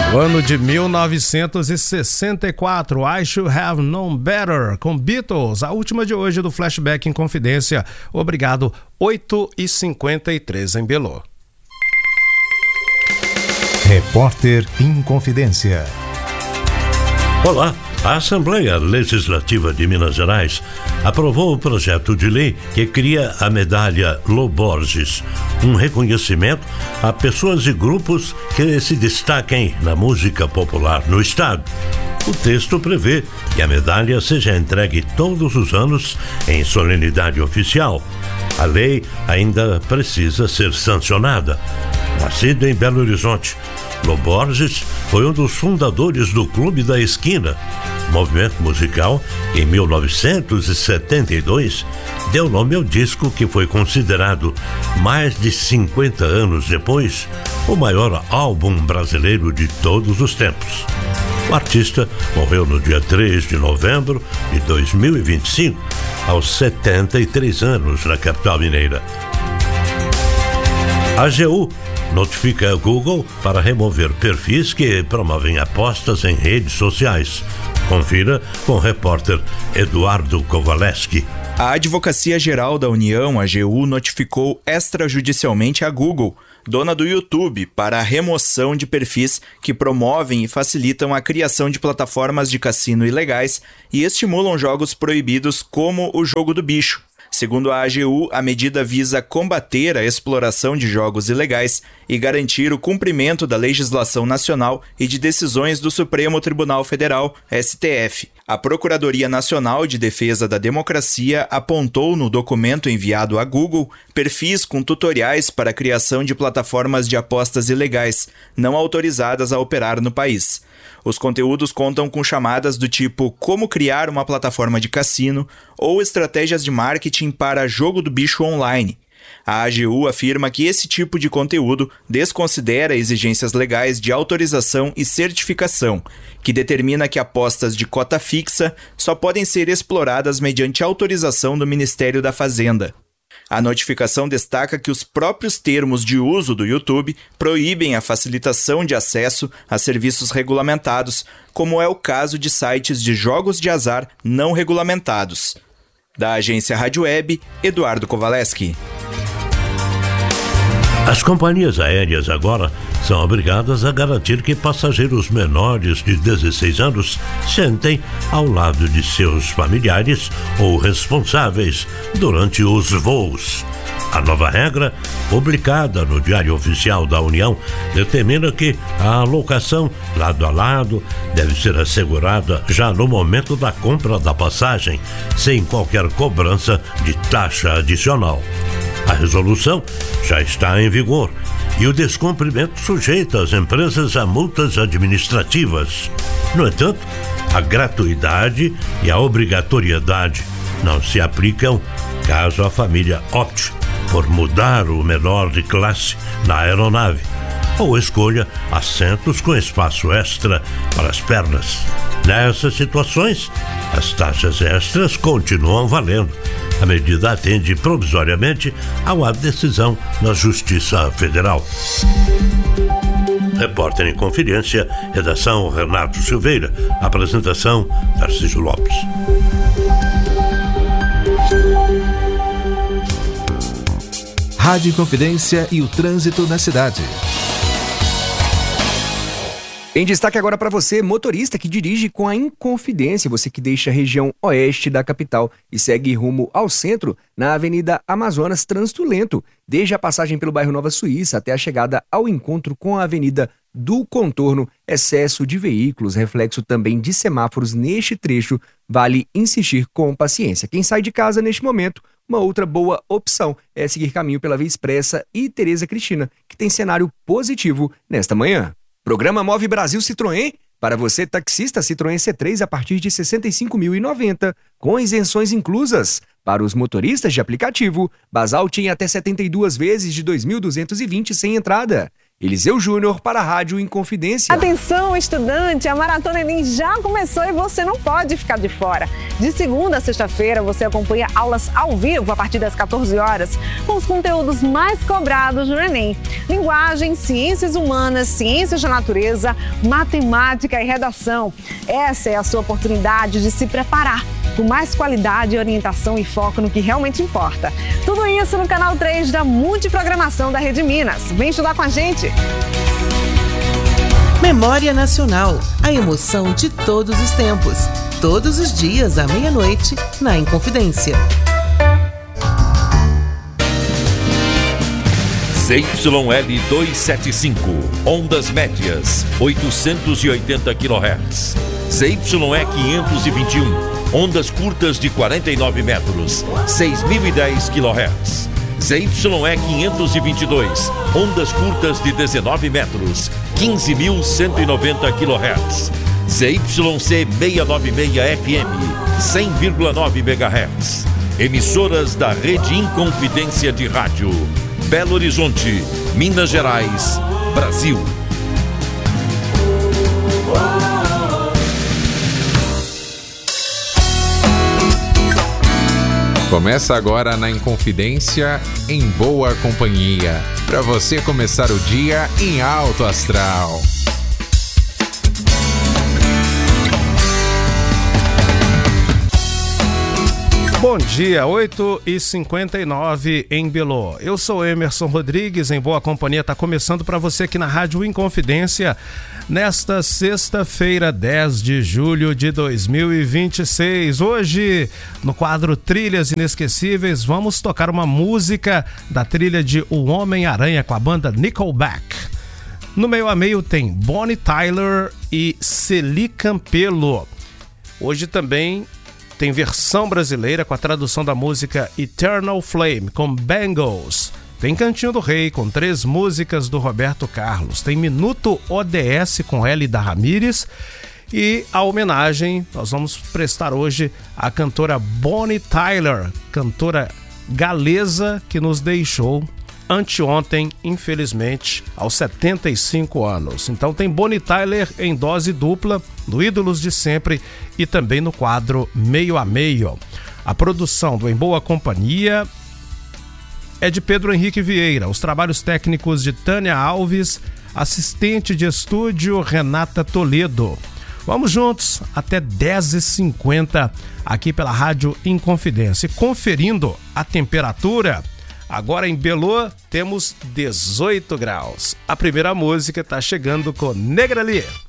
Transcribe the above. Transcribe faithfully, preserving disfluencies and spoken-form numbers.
O ano de mil novecentos e sessenta e quatro, I Should Have Known Better, com Beatles, a última de hoje do Flashback em Confidência. Obrigado, oito e cinquenta e três em Belo. Repórter em Confidência. Olá, a Assembleia Legislativa de Minas Gerais aprovou o projeto de lei que cria a medalha Loborges, um reconhecimento a pessoas e grupos que se destaquem na música popular no estado. O texto prevê que a medalha seja entregue todos os anos em solenidade oficial. A lei ainda precisa ser sancionada. Nascido em Belo Horizonte, Loborges foi um dos fundadores do Clube da Esquina, movimento musical que em mil novecentos e setenta e dois deu nome ao disco que foi considerado, mais de cinquenta anos depois, o maior álbum brasileiro de todos os tempos. O artista morreu no dia três de novembro de dois mil e vinte e cinco, aos setenta e três anos, na capital mineira. A AGU notifica a Google para remover perfis que promovem apostas em redes sociais. Confira com o repórter Eduardo Kovaleski. A Advocacia Geral da União, a AGU, notificou extrajudicialmente a Google, dona do YouTube, para a remoção de perfis que promovem e facilitam a criação de plataformas de cassino ilegais e estimulam jogos proibidos como o Jogo do Bicho. Segundo a AGU, a medida visa combater a exploração de jogos ilegais e garantir o cumprimento da legislação nacional e de decisões do Supremo Tribunal Federal, S T F. A Procuradoria Nacional de Defesa da Democracia apontou no documento enviado à Google perfis com tutoriais para a criação de plataformas de apostas ilegais, não autorizadas a operar no país. Os conteúdos contam com chamadas do tipo como criar uma plataforma de cassino ou estratégias de marketing para Jogo do Bicho online. A AGU afirma que esse tipo de conteúdo desconsidera exigências legais de autorização e certificação, que determina que apostas de cota fixa só podem ser exploradas mediante autorização do Ministério da Fazenda. A notificação destaca que os próprios termos de uso do YouTube proíbem a facilitação de acesso a serviços regulamentados, como é o caso de sites de jogos de azar não regulamentados. Da agência Rádio Web, Eduardo Kovaleski. As companhias aéreas agora são obrigadas a garantir que passageiros menores de dezesseis anos sentem ao lado de seus familiares ou responsáveis durante os voos. A nova regra, publicada no Diário Oficial da União, determina que a alocação lado a lado deve ser assegurada já no momento da compra da passagem, sem qualquer cobrança de taxa adicional. A resolução já está em vigor e o descumprimento sujeita as empresas a multas administrativas. No entanto, a gratuidade e a obrigatoriedade não se aplicam caso a família opte por mudar o menor de classe na aeronave ou escolha assentos com espaço extra para as pernas. Nessas situações, as taxas extras continuam valendo. A medida atende provisoriamente a uma decisão da Justiça Federal. Repórter em Confidência, redação Renato Silveira, apresentação Tarcísio Lopes. Rádio Confidência e o trânsito na cidade. Em destaque agora para você, motorista que dirige com a Inconfidência, você que deixa a região oeste da capital e segue rumo ao centro, na Avenida Amazonas, trânsito lento, desde a passagem pelo bairro Nova Suíça até a chegada ao encontro com a Avenida do Contorno, excesso de veículos, reflexo também de semáforos neste trecho, vale insistir com paciência. Quem sai de casa neste momento, uma outra boa opção é seguir caminho pela Via Expressa e Tereza Cristina, que tem cenário positivo nesta manhã. Programa Move Brasil Citroën. Para você, taxista, Citroën C três a partir de sessenta e cinco mil e noventa, com isenções inclusas. Para os motoristas de aplicativo, Basalt em até setenta e duas vezes de dois mil duzentos e vinte sem entrada. Eliseu Júnior para a Rádio Inconfidência. Atenção, estudante! A Maratona Enem já começou e você não pode ficar de fora. De segunda a sexta-feira, você acompanha aulas ao vivo a partir das quatorze horas, com os conteúdos mais cobrados no Enem. Linguagem, ciências humanas, ciências da natureza, matemática e redação. Essa é a sua oportunidade de se preparar com mais qualidade, orientação e foco no que realmente importa. Tudo isso no canal três da Multiprogramação da Rede Minas. Vem estudar com a gente! Memória Nacional, a emoção de todos os tempos. Todos os dias à meia-noite, na Inconfidência. Z Y L duzentos e setenta e cinco, ondas médias, oitocentos e oitenta quilohertz. Z Y E quinhentos e vinte e um, ondas curtas de quarenta e nove metros, seis mil e dez quilohertz. Z Y E quinhentos e vinte e dois, ondas curtas de dezenove metros, quinze mil cento e noventa quilohertz. Z Y C seiscentos e noventa e seis F M, cem vírgula nove megahertz. Emissoras da Rede Inconfidência de Rádio. Belo Horizonte, Minas Gerais, Brasil. Começa agora na Inconfidência, em boa companhia, para você começar o dia em alto astral. Bom dia, oito e cinquenta e nove em Belo. Eu sou Emerson Rodrigues, em boa companhia. Está começando para você aqui na Rádio Inconfidência, nesta sexta-feira, dez de julho de dois mil e vinte e seis. Hoje, no quadro Trilhas Inesquecíveis, vamos tocar uma música da trilha de O Homem-Aranha com a banda Nickelback. No meio a meio tem Bonnie Tyler e Celi Campelo. Hoje também tem versão brasileira com a tradução da música Eternal Flame, com Bangles. Tem Cantinho do Rei, com três músicas do Roberto Carlos. Tem Minuto O D S com Hélida Ramírez. E a homenagem nós vamos prestar hoje à cantora Bonnie Tyler, cantora galesa que nos deixou anteontem, infelizmente, aos setenta e cinco anos. Então tem Bonnie Tyler em dose dupla, no Ídolos de Sempre e também no quadro Meio a Meio. A produção do Em Boa Companhia é de Pedro Henrique Vieira, os trabalhos técnicos de Tânia Alves, assistente de estúdio Renata Toledo. Vamos juntos até dez e cinquenta aqui pela Rádio Inconfidência. Conferindo a temperatura, agora em Belo temos dezoito graus. A primeira música está chegando com Negrali.